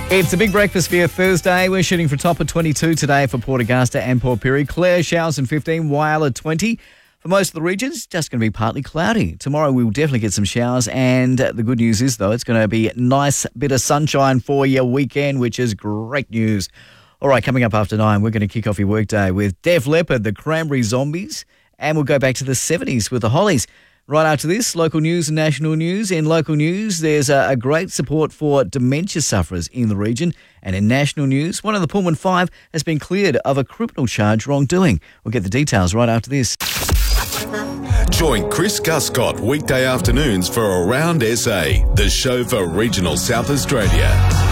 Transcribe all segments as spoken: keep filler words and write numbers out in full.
It's a big breakfast for your Thursday. We're shooting for top of twenty-two today for Port Augusta and Port Pirie. Clare showers in fifteen, Whyalla twenty. For most of the regions, just going to be partly cloudy. Tomorrow we'll definitely get some showers, and the good news is, though, it's going to be a nice bit of sunshine for your weekend, which is great news. All right, coming up after nine, we're going to kick off your workday with Def Leppard, the Cranberry Zombies, and we'll go back to the seventies with the Hollies. Right after this, local news and national news. In local news, there's a, a great support for dementia sufferers in the region. And in national news, one of the Pullman Five has been cleared of a criminal charge wrongdoing. We'll get the details right after this. Join Chris Guscott weekday afternoons for Around S A, the show for regional South Australia.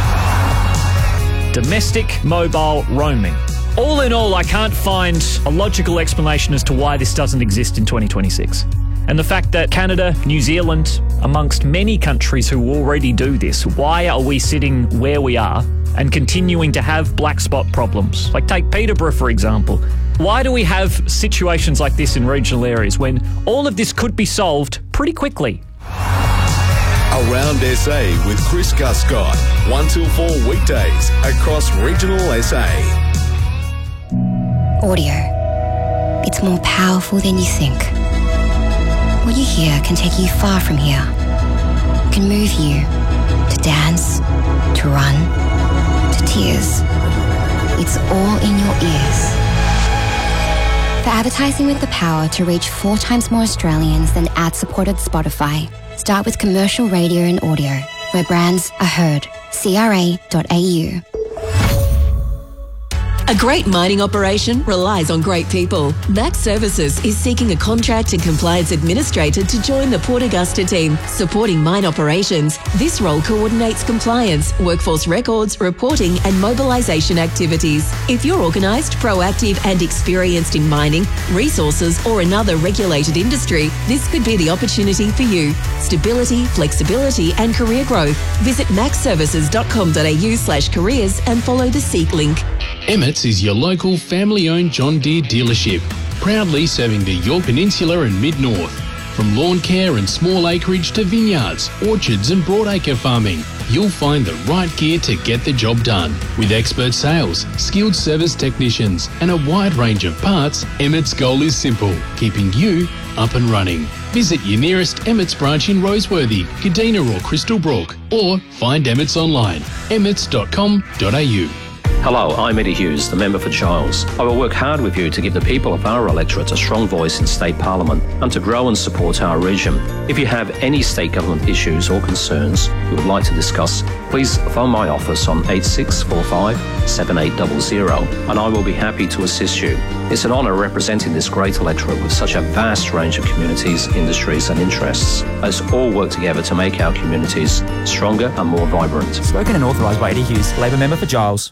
Domestic mobile roaming. All in all, I can't find a logical explanation as to why this doesn't exist in twenty twenty-six. And the fact that Canada, New Zealand, amongst many countries who already do this, why are we sitting where we are and continuing to have black spot problems? Like take Peterborough, for example. Why do we have situations like this in regional areas when all of this could be solved pretty quickly? Around S A with Chris Guscott, one till four weekdays across regional S A. Audio. It's more powerful than you think. What you hear can take you far from here. It can move you to dance, to run, to tears. It's all in your ears. For advertising with the power to reach four times more Australians than ad-supported Spotify, start with commercial radio and audio, where brands are heard. C R A dot A U. A great mining operation relies on great people. Max Services is seeking a contract and compliance administrator to join the Port Augusta team, supporting mine operations. This role coordinates compliance, workforce records, reporting and mobilisation activities. If you're organised, proactive and experienced in mining, resources or another regulated industry, this could be the opportunity for you. Stability, flexibility and career growth. Visit max services dot com dot a u slash careers and follow the Seek link. Emmett's is your local family-owned John Deere dealership, proudly serving the Yorke Peninsula and Mid-North. From lawn care and small acreage to vineyards, orchards and broadacre farming, you'll find the right gear to get the job done. With expert sales, skilled service technicians and a wide range of parts, Emmett's goal is simple, keeping you up and running. Visit your nearest Emmett's branch in Roseworthy, Kadina or Crystal Brook, or find Emmett's online, emmets dot com dot a u. Hello, I'm Eddie Hughes, the member for Giles. I will work hard with you to give the people of our electorate a strong voice in state parliament and to grow and support our region. If you have any state government issues or concerns you would like to discuss, please phone my office on eight six four five, seven eight zero zero and I will be happy to assist you. It's an honour representing this great electorate with such a vast range of communities, industries and interests. Let's all work together to make our communities stronger and more vibrant. Spoken and authorised by Eddie Hughes, Labor member for Giles.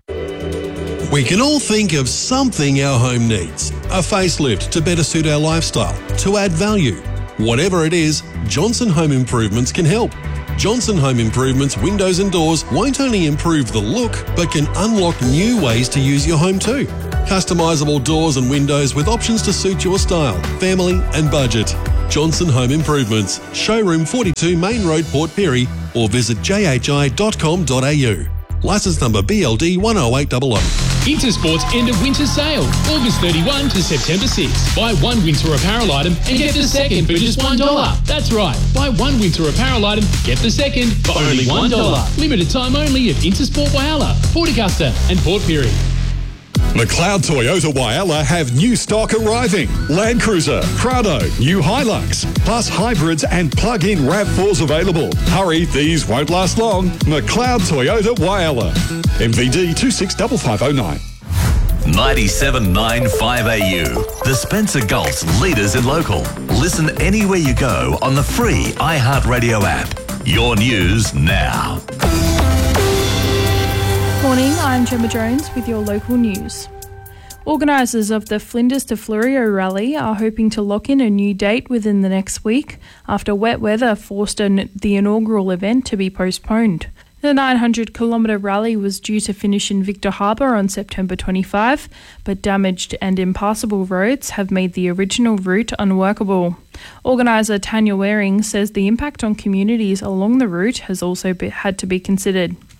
We can all think of something our home needs. A facelift to better suit our lifestyle, to add value. Whatever it is, Johnson Home Improvements can help. Johnson Home Improvements windows and doors won't only improve the look, but can unlock new ways to use your home too. Customisable doors and windows with options to suit your style, family and budget. Johnson Home Improvements, showroom forty-two Main Road, Port Pirie, or visit j h i dot com dot a u. Licence number B L D one oh eight double oh. Intersport's end of winter sale, August thirty-first to September sixth. Buy one winter apparel item and get the second for just one dollar. That's right, buy one winter apparel item, get the second for only one dollar. Limited time only at Intersport Whyalla, Port Augusta and Port Pirie. McLeod Toyota Whyalla have new stock arriving. Land Cruiser, Prado, new Hilux, plus hybrids and plug-in RAV fours available. Hurry, these won't last long. McLeod Toyota Whyalla. M V D two six five five oh nine. ninety-seven point nine five A U. The Spencer Gulf's leaders in local. Listen anywhere you go on the free iHeartRadio app. Your news now. Morning, I'm Gemma Jones with your local news. Organisers of the Flinders to Fleurieu rally are hoping to lock in a new date within the next week after wet weather forced an, the inaugural event to be postponed. The nine hundred kilometre rally was due to finish in Victor Harbour on September twenty-fifth, but damaged and impassable roads have made the original route unworkable. Organiser Tanya Waring says the impact on communities along the route has also be, had to be considered.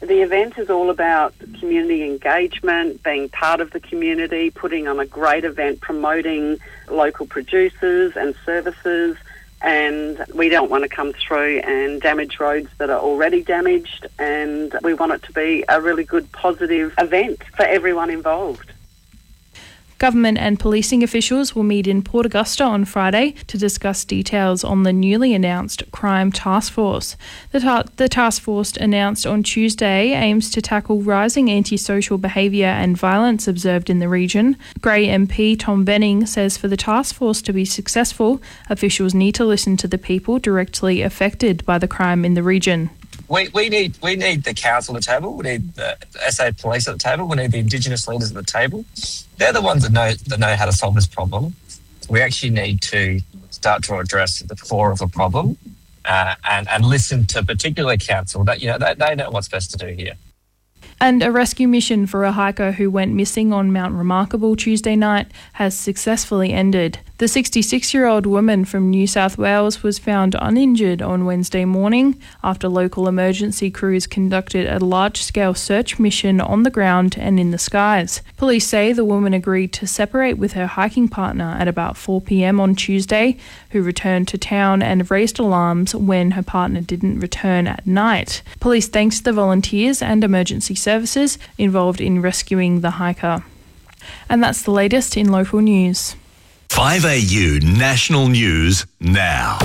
The event is all about community engagement, being part of the community, putting on a great event, promoting local producers and services, and we don't want to come through and damage roads that are already damaged, and we want it to be a really good, positive event for everyone involved. Government and policing officials will meet in Port Augusta on Friday to discuss details on the newly announced Crime Task Force. The, ta- the task force announced on Tuesday aims to tackle rising antisocial behaviour and violence observed in the region. Grey M P Tom Benning says for the task force to be successful, officials need to listen to the people directly affected by the crime in the region. We, we need we need the council at the table. We need the S A Police at the table. We need the Indigenous leaders at the table. They're the ones that know that know how to solve this problem. We actually need to start to address the core of the problem uh, and and listen to particular council. That you know they, they know what's best to do here. And a rescue mission for a hiker who went missing on Mount Remarkable Tuesday night has successfully ended. The sixty-six-year-old woman from New South Wales was found uninjured on Wednesday morning after local emergency crews conducted a large-scale search mission on the ground and in the skies. Police say the woman agreed to separate with her hiking partner at about four p.m. on Tuesday, who returned to town and raised alarms when her partner didn't return at night. Police thanks the volunteers and emergency services involved in rescuing the hiker. And that's the latest in local news. five A U National News now.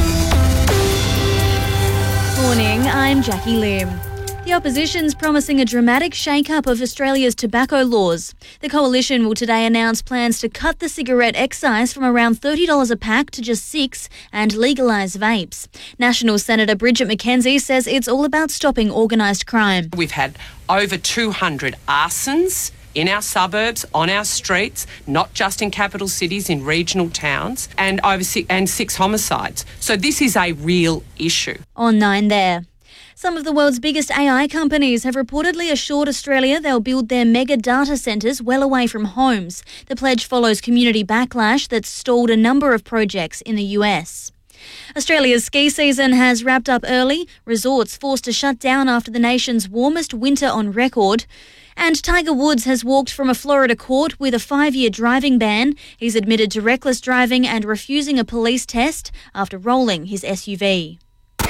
Morning, I'm Jackie Lim. The opposition's promising a dramatic shake-up of Australia's tobacco laws. The coalition will today announce plans to cut the cigarette excise from around thirty dollars a pack to just six dollars and legalise vapes. National Senator Bridget McKenzie says it's all about stopping organised crime. We've had over two hundred arsons in our suburbs, on our streets, not just in capital cities, in regional towns, and over six, and six homicides. So this is a real issue. On Nine there. Some of the world's biggest A I companies have reportedly assured Australia they'll build their mega data centres well away from homes. The pledge follows community backlash that's stalled a number of projects in the U S. Australia's ski season has wrapped up early, resorts forced to shut down after the nation's warmest winter on record. And Tiger Woods has walked from a Florida court with a five-year driving ban. He's admitted to reckless driving and refusing a police test after rolling his S U V.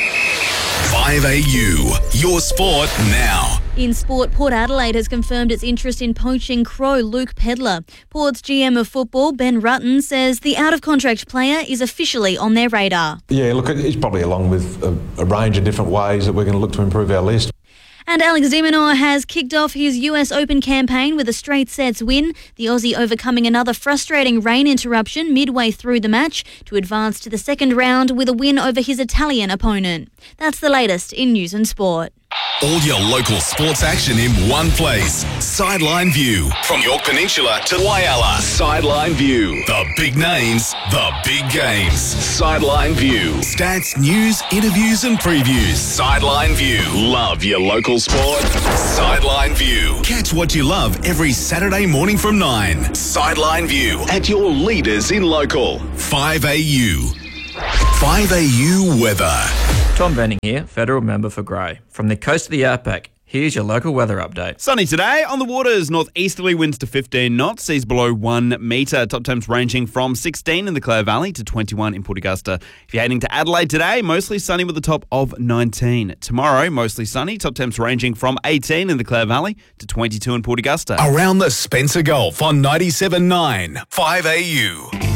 five A U, your sport now. In sport, Port Adelaide has confirmed its interest in poaching Crow Luke Pedlar. Port's G M of football, Ben Rutten, says the out-of-contract player is officially on their radar. Yeah, look, it's probably along with a, a range of different ways that we're going to look to improve our list. And Alex de Minaur has kicked off his U S Open campaign with a straight sets win, the Aussie overcoming another frustrating rain interruption midway through the match to advance to the second round with a win over his Italian opponent. That's the latest in news and sport. All your local sports action in one place. Sideline View. From York Peninsula to Whyalla. Sideline View. The big names, the big games. Sideline View. Stats, news, interviews and previews. Sideline View. Love your local sport. Sideline View. Catch what you love every Saturday morning from nine. Sideline View. At your leaders in local. five A U. five A U weather. Tom Benning here, Federal Member for Grey. From the coast of the outback, here's your local weather update. Sunny today on the waters. Northeasterly winds to fifteen knots, seas below one metre. Top temps ranging from sixteen in the Clare Valley to twenty-one in Port Augusta. If you're heading to Adelaide today, mostly sunny with a top of nineteen. Tomorrow, mostly sunny. Top temps ranging from eighteen in the Clare Valley to twenty-two in Port Augusta. Around the Spencer Gulf on ninety-seven point nine five A U.